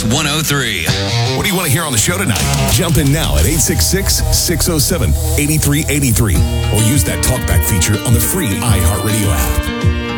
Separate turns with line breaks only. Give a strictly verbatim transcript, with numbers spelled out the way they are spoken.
Kicks one oh three.
What do you want to hear on the show tonight? Jump in now at eight six six, six oh seven, eight three eight three or use that talkback feature on the free iHeartRadio app.